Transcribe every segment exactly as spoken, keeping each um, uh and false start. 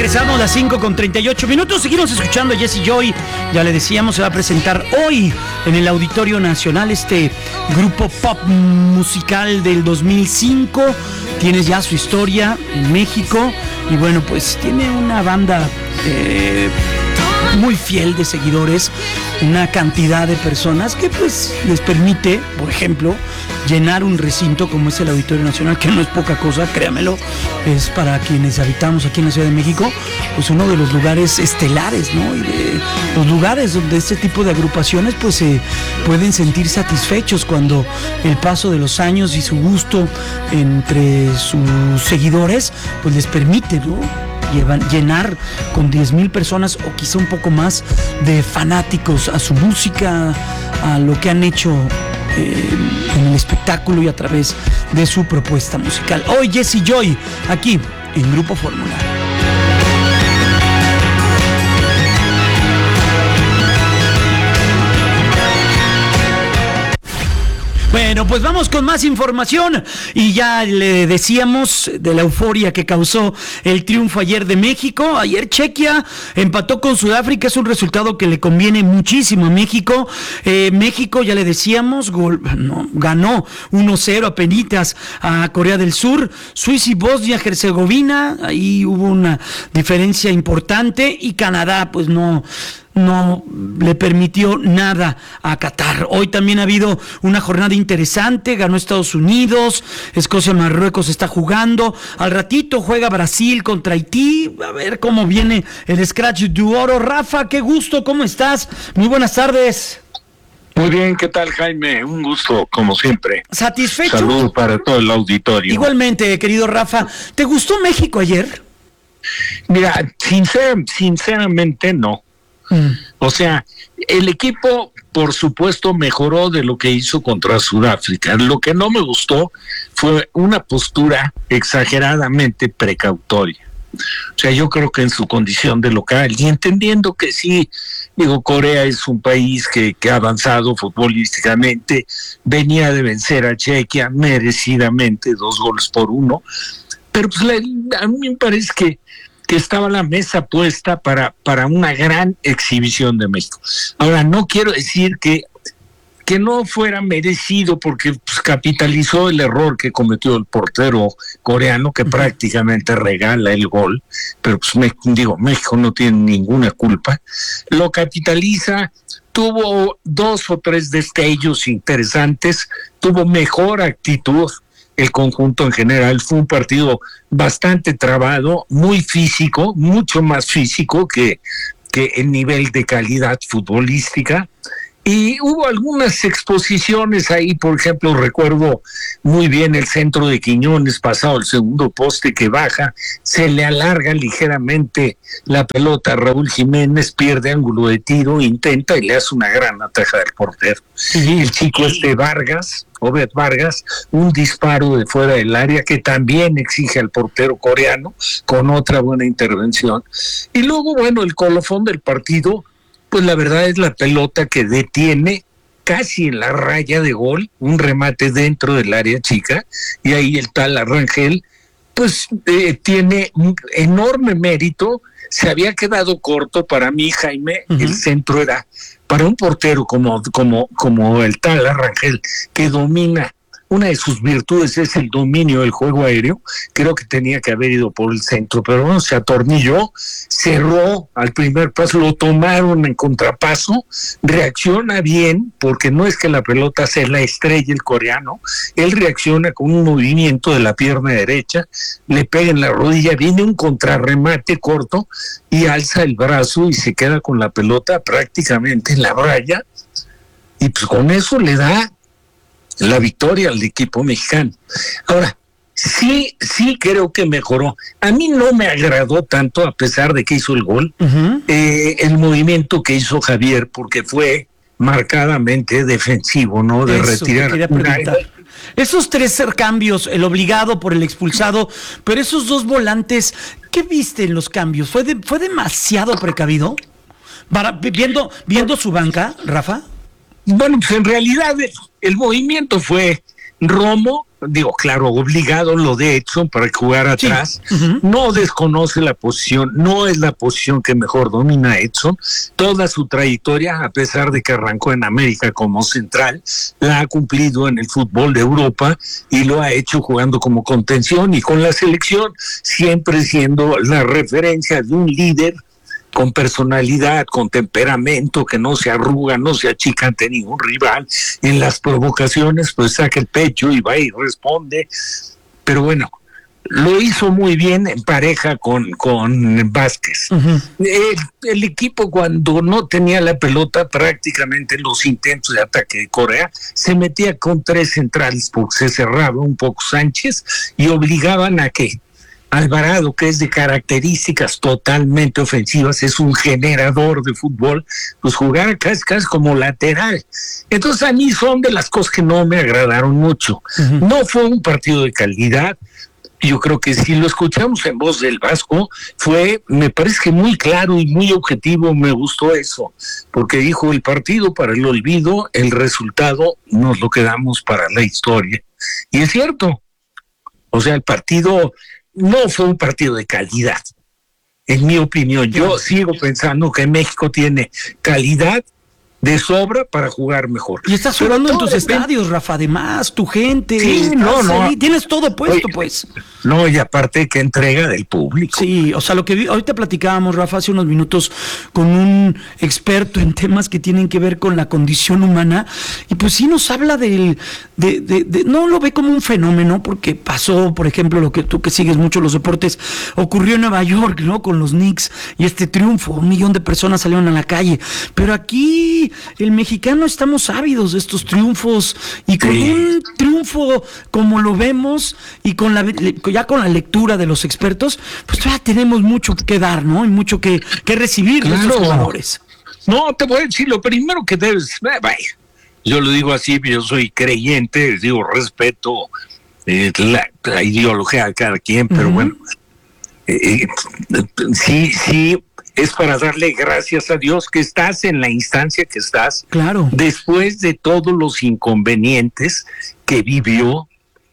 Regresamos a las cinco con treinta y ocho minutos. Seguimos escuchando a Jesse Joy. Ya le decíamos, se va a presentar hoy en el Auditorio Nacional este grupo pop musical del dos mil cinco. Tiene ya su historia en México. Y bueno, pues tiene una banda eh, muy fiel de seguidores. Una cantidad de personas que pues les permite, por ejemplo, llenar un recinto como es el Auditorio Nacional, que no es poca cosa, créamelo, es para quienes habitamos aquí en la Ciudad de México, pues uno de los lugares estelares, ¿no? Y de los lugares donde este tipo de agrupaciones pues se eh, pueden sentir satisfechos cuando el paso de los años y su gusto entre sus seguidores pues les permite, ¿no?, Llevan, llenar con diez mil personas o quizá un poco más de fanáticos a su música, a lo que han hecho eh, en el espectáculo y a través de su propuesta musical. Hoy Jesse Joy, aquí en Grupo Fórmula. Bueno, pues vamos con más información y ya le decíamos de la euforia que causó el triunfo ayer de México. Ayer Chequia empató con Sudáfrica, es un resultado que le conviene muchísimo a México. Eh, México, ya le decíamos, gol, no, ganó uno cero apenitas a Corea del Sur. Suiza y Bosnia-Herzegovina, ahí hubo una diferencia importante, y Canadá pues no... no le permitió nada a Qatar. Hoy también ha habido una jornada interesante, ganó Estados Unidos, Escocia-Marruecos está jugando, al ratito juega Brasil contra Haití, a ver cómo viene el Scratch du Oro. Rafa, qué gusto, ¿cómo estás? Muy buenas tardes. Muy bien, ¿qué tal, Jaime? Un gusto, como siempre. ¿Satisfecho? Saludos para todo el auditorio. Igualmente, querido Rafa. ¿Te gustó México ayer? Mira, sincer, sinceramente no. Mm. O sea, el equipo, por supuesto, mejoró de lo que hizo contra Sudáfrica. Lo que no me gustó fue una postura exageradamente precautoria. O sea, yo creo que en su condición de local, y entendiendo que sí, digo, Corea es un país que, que ha avanzado futbolísticamente, venía de vencer a Chequia merecidamente, dos goles por uno, pero pues le, a mí me parece que que estaba la mesa puesta para, para una gran exhibición de México. Ahora, no quiero decir que, que no fuera merecido, porque pues, capitalizó el error que cometió el portero coreano, que uh-huh. prácticamente regala el gol, pero pues me, digo, México no tiene ninguna culpa. Lo capitaliza, tuvo dos o tres destellos interesantes, tuvo mejor actitud. El conjunto en general fue un partido bastante trabado, muy físico, mucho más físico que, que el nivel de calidad futbolística. Y hubo algunas exposiciones ahí, por ejemplo, recuerdo muy bien el centro de Quiñones, pasado el segundo poste que baja, se le alarga ligeramente la pelota a Raúl Jiménez, pierde ángulo de tiro, intenta y le hace una gran ataja del portero. Sí. El chico este Vargas, Obed Vargas, un disparo de fuera del área que también exige al portero coreano con otra buena intervención. Y luego, bueno, el colofón del partido, pues la verdad es la pelota que detiene casi en la raya de gol, un remate dentro del área chica, y ahí el tal Rangel, pues eh, tiene un enorme mérito. Se había quedado corto para mí, Jaime, uh-huh. el centro era para un portero como, como, como el tal Rangel, que domina. Una de sus virtudes es el dominio del juego aéreo. Creo que tenía que haber ido por el centro, pero bueno, se atornilló, cerró al primer paso, lo tomaron en contrapaso, reacciona bien, porque no es que la pelota se la estrelle el coreano, él reacciona con un movimiento de la pierna derecha, le pega en la rodilla, viene un contrarremate corto y alza el brazo y se queda con la pelota prácticamente en la raya, y pues con eso le da la victoria al equipo mexicano. Ahora, sí, sí creo que mejoró. A mí no me agradó tanto, a pesar de que hizo el gol, uh-huh. eh, el movimiento que hizo Javier, porque fue marcadamente defensivo, ¿no? De Eso, retirar. Una... Esos tres cambios, el obligado por el expulsado, pero esos dos volantes, ¿qué viste en los cambios? ¿Fue, de, fue demasiado precavido? Para, viendo, viendo su banca, Rafa. Bueno, pues en realidad el movimiento fue Romo, digo, claro, obligado lo de Edson para jugar atrás, sí. uh-huh. no desconoce la posición, no es la posición que mejor domina Edson, toda su trayectoria, a pesar de que arrancó en América como central, la ha cumplido en el fútbol de Europa y lo ha hecho jugando como contención y con la selección, siempre siendo la referencia de un líder con personalidad, con temperamento, que no se arruga, no se achica ante ningún rival. En las provocaciones, pues saca el pecho y va y responde. Pero bueno, lo hizo muy bien en pareja con, con Vázquez. Uh-huh. El, el equipo, cuando no tenía la pelota, prácticamente en los intentos de ataque de Corea, se metía con tres centrales porque se cerraba un poco Sánchez y obligaban a que Alvarado, que es de características totalmente ofensivas, es un generador de fútbol, pues jugar casi, casi como lateral. Entonces a mí son de las cosas que no me agradaron mucho. Uh-huh. No fue un partido de calidad. Yo creo que si lo escuchamos en voz del Vasco, fue, me parece que muy claro y muy objetivo, me gustó eso, porque dijo: el partido para el olvido, el resultado nos lo quedamos para la historia. Y es cierto, o sea, el partido no fue un partido de calidad, en mi opinión. Yo sigo pensando que México tiene calidad de sobra para jugar mejor. Y estás jugando en tus depende. estadios, Rafa, además, tu gente. Sí, no, no. Ahí, tienes todo puesto, Oye, pues. No, y aparte que entrega del público. Sí, o sea, lo que vi, ahorita platicábamos, Rafa, hace unos minutos con un experto en temas que tienen que ver con la condición humana, y pues sí nos habla del, de, de, de, no lo ve como un fenómeno, porque pasó, por ejemplo, lo que tú que sigues mucho los deportes, ocurrió en Nueva York, ¿no? Con los Knicks, y este triunfo, un millón de personas salieron a la calle, pero aquí el mexicano estamos ávidos de estos triunfos, y con sí. un triunfo como lo vemos y con la ya con la lectura de los expertos, pues todavía tenemos mucho que dar, ¿no? Y mucho que, que recibir claro. de estos jugadores. No, te voy a decir, lo primero que debes, vaya, yo lo digo así, yo soy creyente, digo, respeto eh, la, la ideología de cada quien, pero uh-huh. bueno, eh, eh, sí, sí, es para darle gracias a Dios que estás en la instancia que estás. Claro. Después de todos los inconvenientes que vivió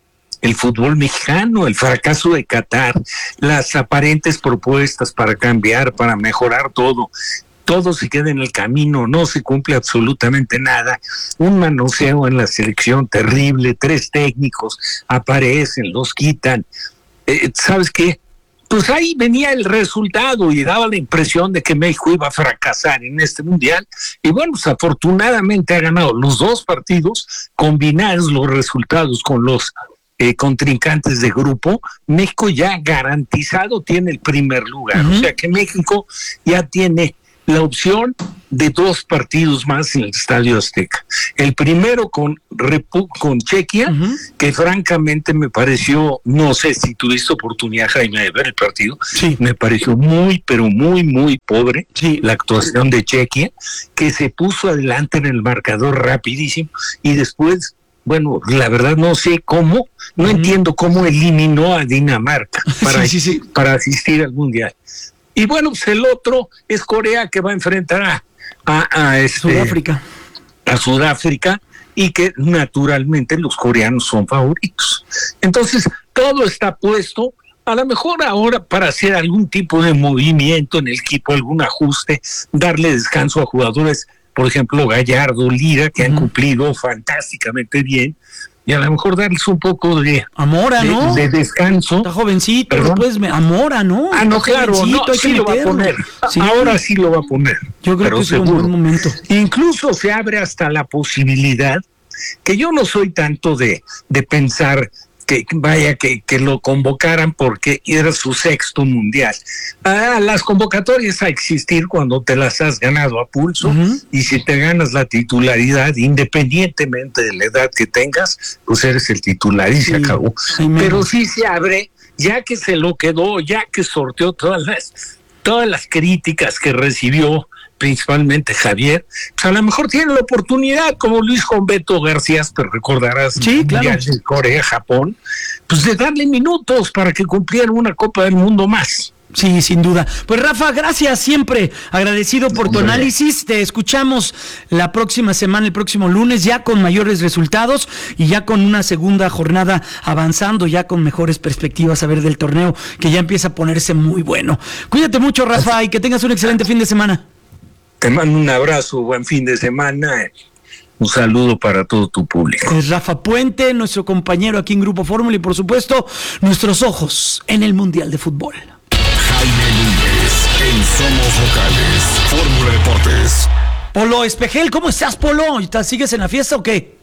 el fútbol mexicano, el fracaso de Qatar, las aparentes propuestas para cambiar, para mejorar todo. Todo se queda en el camino, no se cumple absolutamente nada. Un manoseo en la selección terrible, tres técnicos aparecen, los quitan. Eh, ¿Sabes qué? Pues ahí venía el resultado y daba la impresión de que México iba a fracasar en este mundial. Y bueno, pues afortunadamente ha ganado los dos partidos, combinados los resultados con los eh, contrincantes de grupo. México ya garantizado tiene el primer lugar. Uh-huh. O sea que México ya tiene la opción de dos partidos más en el Estadio Azteca. El primero con Repu- con Chequia, uh-huh. que francamente me pareció, no sé si tuviste oportunidad, Jaime, de ver el partido, sí. me pareció muy, pero muy, muy pobre sí. la actuación de Chequia, que se puso adelante en el marcador rapidísimo y después, bueno, la verdad no sé cómo, no uh-huh. entiendo cómo eliminó a Dinamarca para, sí, sí, sí. para asistir al Mundial. Y bueno, pues el otro es Corea, que va a enfrentar a, a, a este, Sudáfrica. a Sudáfrica, y que naturalmente los coreanos son favoritos. Entonces, todo está puesto, a lo mejor ahora para hacer algún tipo de movimiento en el equipo, algún ajuste, darle descanso a jugadores, por ejemplo, Gallardo, Lira, que uh-huh. han cumplido fantásticamente bien, y a lo mejor darles un poco de Amora, de, ¿no? de descanso. Está jovencito, después me Amora, ¿no? Ah, no, claro, no, hay sí que lo va a poner. Sí. Ahora sí lo va a poner. Yo creo pero que es seguro. un buen momento. Incluso se abre hasta la posibilidad, que yo no soy tanto de, de pensar que vaya que, que lo convocaran porque era su sexto mundial. Ah, las convocatorias a existir cuando te las has ganado a pulso, uh-huh. y si te ganas la titularidad, independientemente de la edad que tengas, pues eres el titular y sí. se acabó. Sí, pero sí se abre, ya que se lo quedó, ya que sorteó todas las, todas las críticas que recibió, principalmente Javier, pues a lo mejor tiene la oportunidad, como Luis con Beto García, te recordarás, sí, claro. de Corea, Japón, pues de darle minutos para que cumpliera una Copa del Mundo más. Sí, sin duda. Pues Rafa, gracias siempre. Agradecido por tu análisis. Te escuchamos la próxima semana, el próximo lunes, ya con mayores resultados y ya con una segunda jornada avanzando, ya con mejores perspectivas a ver del torneo que ya empieza a ponerse muy bueno. Cuídate mucho, Rafa, y que tengas un excelente fin de semana. Te mando un abrazo, buen fin de semana. Un saludo para todo tu público. Es Rafa Puente, nuestro compañero aquí en Grupo Fórmula y por supuesto nuestros ojos en el Mundial de Fútbol. Jaime Núñez, en Somos Locales, Fórmula Deportes. Polo Espejel, ¿cómo estás, Polo? ¿Sigues en la fiesta o qué?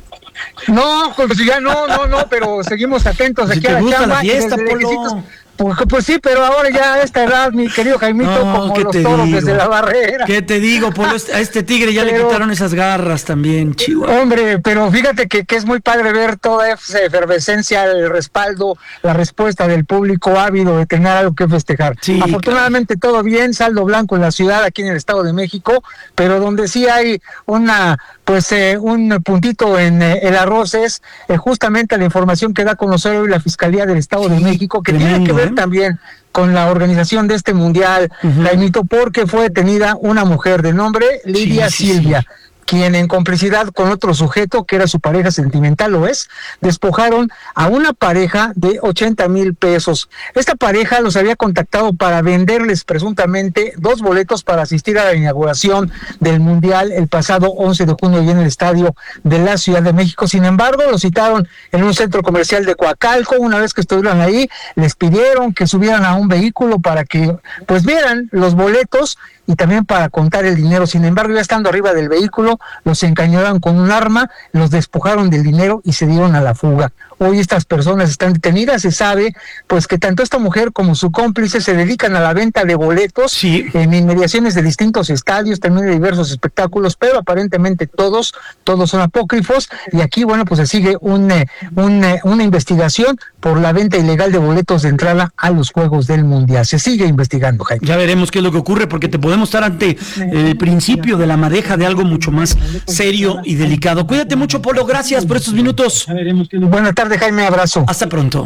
No, pues ya no, no, no, pero seguimos atentos Si aquí te a la gusta chamba. la fiesta, y desde Polo. lejecitos, Pues, pues sí, pero ahora ya a esta edad, mi querido Jaimito, No, como ¿qué los te toros digo? desde la barrera. ¿Qué te digo, Polo? A este tigre ya Pero- le quitaron esas garras también, Chihuahua. Hombre, pero fíjate que, que es muy padre ver toda esa efervescencia, el respaldo, la respuesta del público ávido de tener algo que festejar. Sí, Afortunadamente todo bien, saldo blanco en la ciudad, aquí en el Estado de México, pero donde sí hay una, pues eh, un puntito en eh, el arroz es eh, justamente la información que da a conocer hoy la Fiscalía del Estado de México, que tiene tremendo, que ver ¿eh? también con la organización de este mundial, Ujú. Jaimito, porque fue detenida una mujer de nombre Lidia Sí, sí, Silvia, sí. quien en complicidad con otro sujeto que era su pareja sentimental, lo es, despojaron a una pareja de ochenta mil pesos. Esta pareja los había contactado para venderles presuntamente dos boletos para asistir a la inauguración del Mundial el pasado once de junio y en el estadio de la Ciudad de México. Sin embargo, los citaron en un centro comercial de Coacalco. Una vez que estuvieron ahí, les pidieron que subieran a un vehículo para que pues vieran los boletos y también para contar el dinero. Sin embargo, ya estando arriba del vehículo, los encañonaron con un arma, los despojaron del dinero y se dieron a la fuga. Hoy estas personas están detenidas. Se sabe pues que tanto esta mujer como su cómplice se dedican a la venta de boletos Sí. en inmediaciones de distintos estadios, también de diversos espectáculos, pero aparentemente todos, todos son apócrifos. Y aquí, bueno, pues se sigue un, eh, un, eh, una investigación por la venta ilegal de boletos de entrada a los Juegos del Mundial. Se sigue investigando, Jaime. Ya veremos qué es lo que ocurre, porque te podemos estar ante el principio de la madeja de algo mucho más serio y delicado. Cuídate mucho, Polo. Gracias por estos minutos. Buenas tardes, Jaime. Abrazo. Hasta pronto.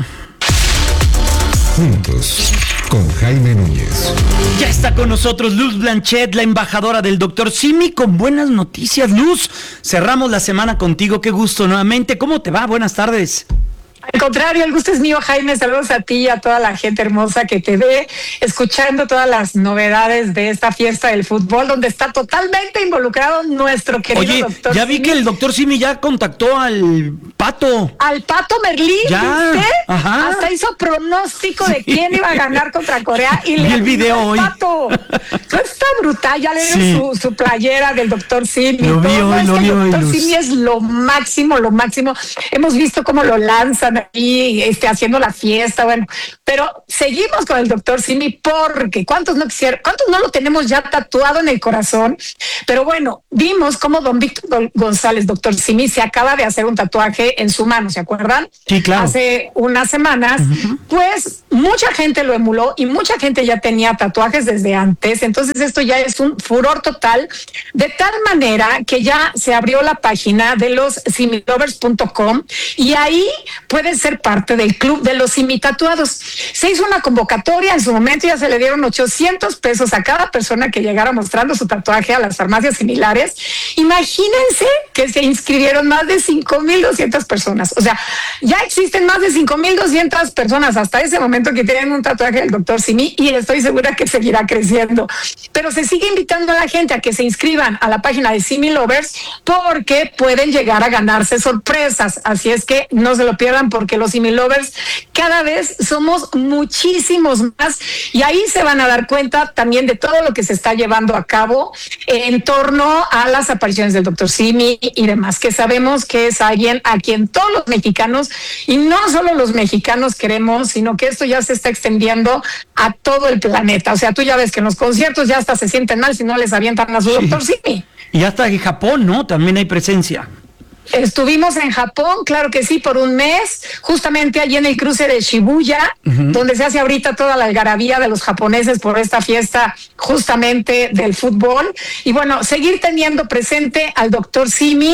Juntos, con Jaime Núñez. Ya está con nosotros Luz Blanchet, la embajadora del doctor Simi, con buenas noticias. Luz, cerramos la semana contigo. Qué gusto nuevamente. ¿Cómo te va? Buenas tardes. Al contrario, el gusto es mío, Jaime. Saludos a ti y a toda la gente hermosa que te ve escuchando todas las novedades de esta fiesta del fútbol, donde está totalmente involucrado nuestro querido Oye, doctor ya vi Simi. que el doctor Simi ya contactó al Pato. Al Pato Merlín, Ya, ¿viste? ajá. Hasta hizo pronóstico de Sí. quién iba a ganar contra Corea y Vi le el video atinó hoy. al Pato. Eso está brutal. Ya le Sí. dio su, su playera del doctor Simi. Lo vi Todo hoy, es lo que vi el hoy, doctor Luz. Simi es lo máximo, lo máximo. Hemos visto cómo lo lanzan ahí, este, haciendo la fiesta, bueno. Pero seguimos con el doctor Simi porque ¿cuántos no quisieron? ¿Cuántos no lo tenemos ya tatuado en el corazón? Pero bueno, vimos cómo don Víctor González, doctor Simi, se acaba de hacer un tatuaje en su mano, ¿se acuerdan? Sí, claro. Hace unas semanas, pues mucha gente lo emuló y mucha gente ya tenía tatuajes desde antes. Entonces esto ya es un furor total, de tal manera que ya se abrió la página de los similovers punto com y ahí puedes ser parte del club de los imitatuados. Se hizo una convocatoria en su momento, ya se le dieron ochocientos pesos a cada persona que llegara mostrando su tatuaje a las farmacias similares. Imagínense que se inscribieron más de cinco mil doscientas personas. O sea, ya existen más de cinco mil doscientas personas hasta ese momento que tienen un tatuaje del doctor Simi y estoy segura que seguirá creciendo. Pero se sigue invitando a la gente a que se inscriban a la página de Simi Lovers porque pueden llegar a ganarse sorpresas. Así es que no se lo pierdan porque los Simi Lovers cada vez somos muchísimos más y ahí se van a dar cuenta también de todo lo que se está llevando a cabo en torno a las apariciones del doctor Simi y demás, que sabemos que es alguien a quien todos los mexicanos y no solo los mexicanos queremos, sino que esto ya se está extendiendo a todo el planeta. O sea, tú ya ves que en los conciertos ya hasta se sienten mal si no les avientan a su doctor Simi. Y hasta en Japón, ¿no? También hay presencia. Estuvimos en Japón, claro que sí, por un mes, justamente allí en el cruce de Shibuya, uh-huh. donde se hace ahorita toda la algarabía de los japoneses por esta fiesta justamente del fútbol. Y bueno, seguir teniendo presente al doctor Simi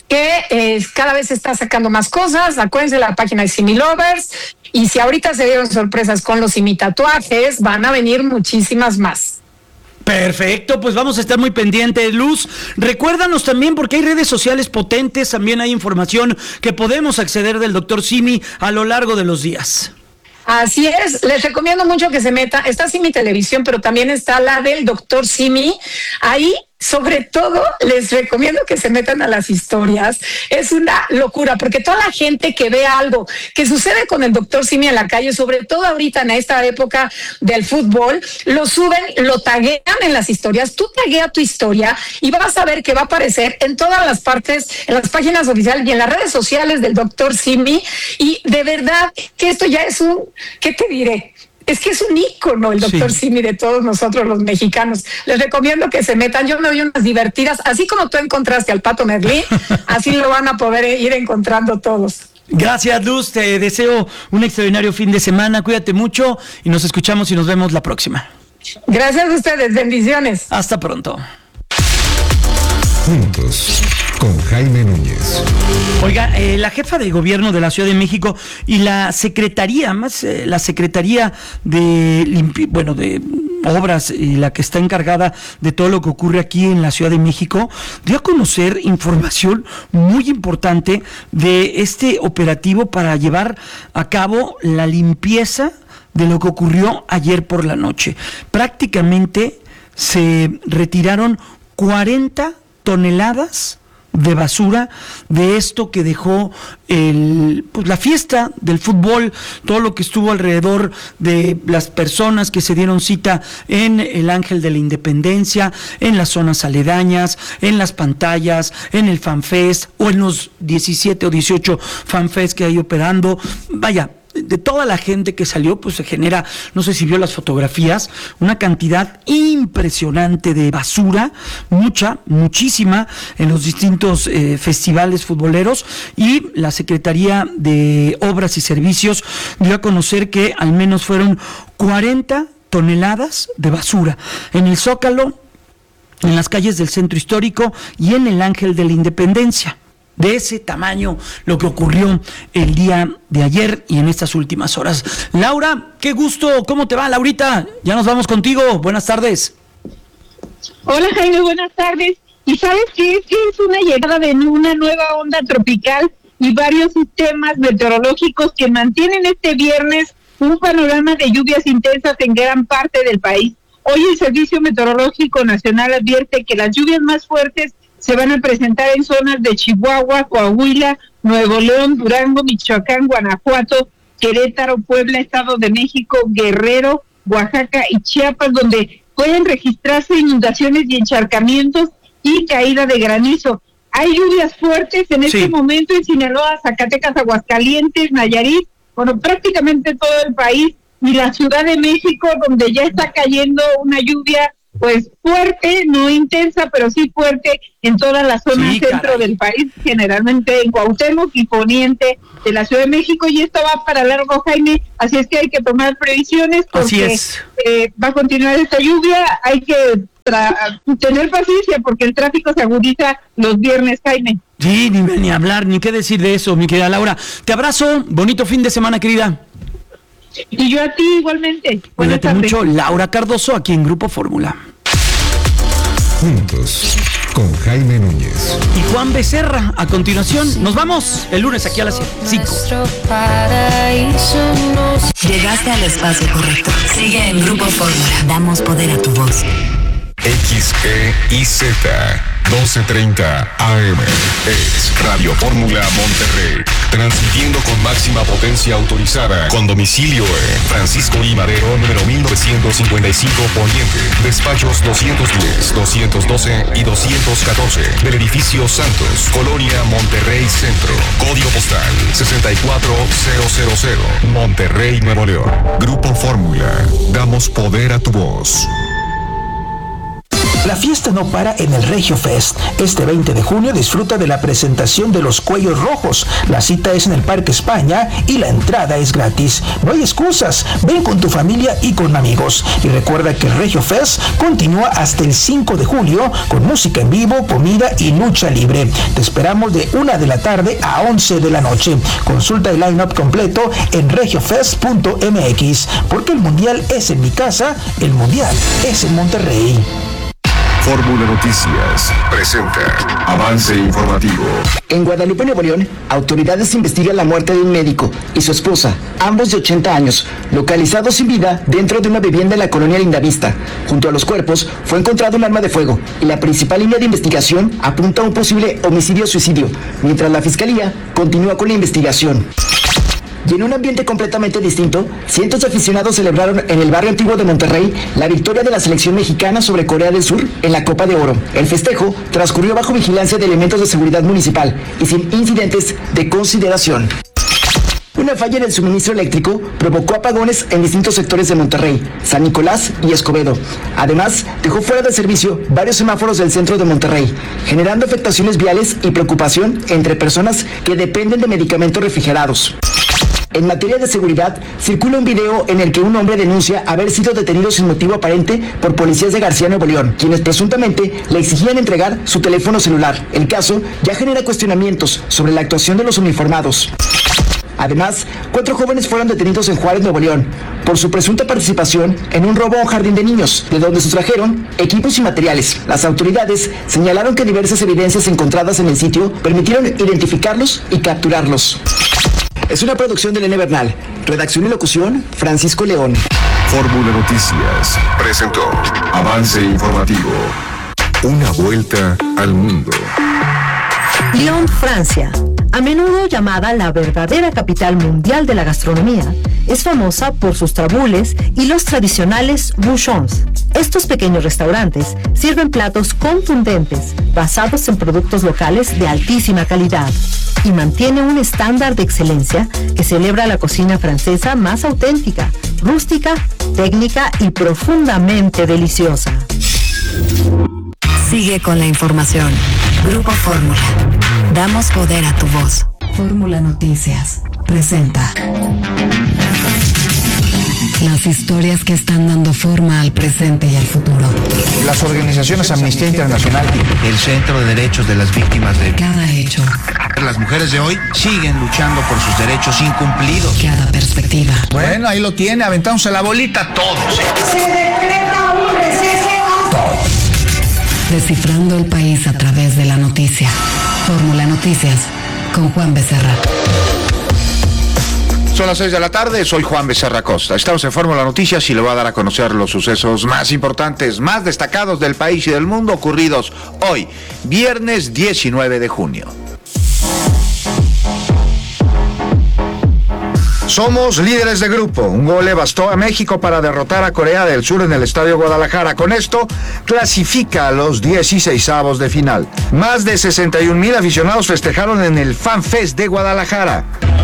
que eh, cada vez está sacando más cosas. Acuérdense de la página de Simi Lovers. Y si ahorita se dieron sorpresas con los Simi tatuajes, van a venir muchísimas más. Perfecto, pues vamos a estar muy pendientes, Luz. Recuérdanos también, porque hay redes sociales potentes, también hay información que podemos acceder del doctor Simi a lo largo de los días. Así es, les recomiendo mucho que se meta. Está Simi Televisión, pero también está la del doctor Simi. Ahí, sobre todo, les recomiendo que se metan a las historias. Es una locura, porque toda la gente que ve algo que sucede con el doctor Simi en la calle, sobre todo ahorita en esta época del fútbol, lo suben, lo taguean en las historias. Tú taguea tu historia y vas a ver que va a aparecer en todas las partes, en las páginas oficiales y en las redes sociales del doctor Simi. Y de verdad que esto ya es un, ¿qué te diré? Es que es un ícono el doctor sí. Simi de todos nosotros los mexicanos. Les recomiendo que se metan. Yo me doy unas divertidas. Así como tú encontraste al Pato Merlín, así lo van a poder ir encontrando todos. Gracias, Luz. Te deseo un extraordinario fin de semana. Cuídate mucho y nos escuchamos y nos vemos la próxima. Gracias a ustedes. Bendiciones. Hasta pronto. Juntos, con Jaime Núñez. Oiga, eh, la jefa de gobierno de la Ciudad de México y la secretaría, más eh, la secretaría de limpi- bueno, de obras y la que está encargada de todo lo que ocurre aquí en la Ciudad de México, dio a conocer información muy importante de este operativo para llevar a cabo la limpieza de lo que ocurrió ayer por la noche. Prácticamente se retiraron cuarenta toneladas de basura de esto que dejó el, pues la fiesta del fútbol, todo lo que estuvo alrededor de las personas que se dieron cita en el Ángel de la Independencia, en las zonas aledañas, en las pantallas, en el FanFest o en los diecisiete o dieciocho FanFest que hay operando. Vaya, de toda la gente que salió, pues se genera, no sé si vio las fotografías, una cantidad impresionante de basura, mucha, muchísima, en los distintos eh, festivales futboleros, y la Secretaría de Obras y Servicios dio a conocer que al menos fueron cuarenta toneladas de basura en el Zócalo, en las calles del Centro Histórico y en el Ángel de la Independencia. De ese tamaño lo que ocurrió el día de ayer y en estas últimas horas. Laura, qué gusto, ¿cómo te va, Laurita? Ya nos vamos contigo, buenas tardes. Hola, Jaime, buenas tardes. ¿Y sabes qué? Es que es una llegada de una nueva onda tropical y varios sistemas meteorológicos que mantienen este viernes un panorama de lluvias intensas en gran parte del país. Hoy el Servicio Meteorológico Nacional advierte que las lluvias más fuertes se van a presentar en zonas de Chihuahua, Coahuila, Nuevo León, Durango, Michoacán, Guanajuato, Querétaro, Puebla, Estado de México, Guerrero, Oaxaca y Chiapas, donde pueden registrarse inundaciones y encharcamientos y caída de granizo. Hay lluvias fuertes en este sí. momento en Sinaloa, Zacatecas, Aguascalientes, Nayarit, bueno, prácticamente todo el país, y la Ciudad de México, donde ya está cayendo una lluvia pues fuerte, no intensa, pero sí fuerte en toda la zona sí, centro caray. del país, generalmente en Cuauhtémoc y poniente de la Ciudad de México, y esto va para largo, Jaime, así es que hay que tomar previsiones porque eh, va a continuar esta lluvia, hay que tra- tener paciencia porque el tráfico se agudiza los viernes, Jaime. Sí, ni, ni hablar, ni qué decir de eso, mi querida Laura. Te abrazo, bonito fin de semana, querida. Y yo a ti igualmente. Cuídate mucho, Laura Cardoso, aquí en Grupo Fórmula. Juntos, con Jaime Núñez. Y Juan Becerra, a continuación. Nos vamos el lunes aquí a las cinco. Llegaste al espacio correcto. Sigue en Grupo Fórmula. Damos poder a tu voz. X E I Z doce treinta A M es Radio Fórmula Monterrey, transmitiendo con máxima potencia autorizada, con domicilio en Francisco I. Madero, número mil novecientos cincuenta y cinco Poniente, despachos doscientos diez, doscientos doce y doscientos catorce, del edificio Santos, Colonia Monterrey Centro, código postal sesenta y cuatro mil, Monterrey, Nuevo León. Grupo Fórmula, damos poder a tu voz. La fiesta no para en el Regio Fest. Este veinte de junio disfruta de la presentación de Los Cuellos Rojos. La cita es en el Parque España y la entrada es gratis. No hay excusas, ven con tu familia y con amigos. Y recuerda que el Regio Fest continúa hasta el cinco de julio con música en vivo, comida y lucha libre. Te esperamos de una de la tarde a once de la noche. Consulta el line-up completo en regiofest punto m x, porque el mundial es en mi casa, el mundial es en Monterrey. Fórmula Noticias presenta Avance Informativo. En Guadalupe, Nuevo León, autoridades investigan la muerte de un médico y su esposa, ambos de ochenta años, localizados sin vida dentro de una vivienda en la colonia Lindavista. Junto a los cuerpos fue encontrado un arma de fuego y la principal línea de investigación apunta a un posible homicidio-suicidio, mientras la fiscalía continúa con la investigación. Y en un ambiente completamente distinto, cientos de aficionados celebraron en el barrio antiguo de Monterrey la victoria de la selección mexicana sobre Corea del Sur en la Copa de Oro. El festejo transcurrió bajo vigilancia de elementos de seguridad municipal y sin incidentes de consideración. Una falla en el suministro eléctrico provocó apagones en distintos sectores de Monterrey, San Nicolás y Escobedo. Además, dejó fuera de servicio varios semáforos del centro de Monterrey, generando afectaciones viales y preocupación entre personas que dependen de medicamentos refrigerados. En materia de seguridad, circula un video en el que un hombre denuncia haber sido detenido sin motivo aparente por policías de García, Nuevo León, quienes presuntamente le exigían entregar su teléfono celular. El caso ya genera cuestionamientos sobre la actuación de los uniformados. Además, cuatro jóvenes fueron detenidos en Juárez, Nuevo León, por su presunta participación en un robo a un jardín de niños, de donde sustrajeron equipos y materiales. Las autoridades señalaron que diversas evidencias encontradas en el sitio permitieron identificarlos y capturarlos. Es una producción de Elena Bernal. Redacción y locución, Francisco León. Fórmula Noticias presentó Avance Informativo. Una vuelta al mundo. Lyon, Francia, a menudo llamada la verdadera capital mundial de la gastronomía, es famosa por sus tabules y los tradicionales bouchons. Estos pequeños restaurantes sirven platos contundentes basados en productos locales de altísima calidad y mantiene un estándar de excelencia que celebra la cocina francesa más auténtica, rústica, técnica y profundamente deliciosa. Sigue con la información. Grupo Fórmula. Damos poder a tu voz. Fórmula Noticias presenta las historias que están dando forma al presente y al futuro. Las organizaciones Amnistía Internacional, el Centro de Derechos de las Víctimas de cada hecho. Las mujeres de hoy siguen luchando por sus derechos incumplidos. Cada perspectiva. Bueno, ahí lo tiene, aventamos a la bolita todos. Se decreta un receso. Todos. Descifrando el país a través de la noticia. Fórmula Noticias con Juan Becerra. Son las seis de la tarde, soy Juan Becerra Costa. Estamos en Fórmula Noticias y le voy a dar a conocer los sucesos más importantes, más destacados del país y del mundo ocurridos hoy, viernes diecinueve de junio. Somos líderes de grupo. Un gol le bastó a México para derrotar a Corea del Sur en el Estadio Guadalajara. Con esto, clasifica a los dieciseisavos de final. Más de sesenta y un mil aficionados festejaron en el Fan Fest de Guadalajara.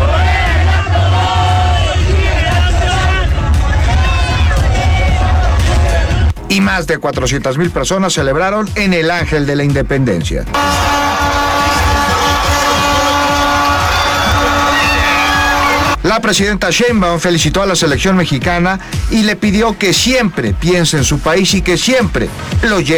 Y más de cuatrocientas mil personas celebraron en el Ángel de la Independencia. La presidenta Sheinbaum felicitó a la selección mexicana y le pidió que siempre piense en su país y que siempre lo lleve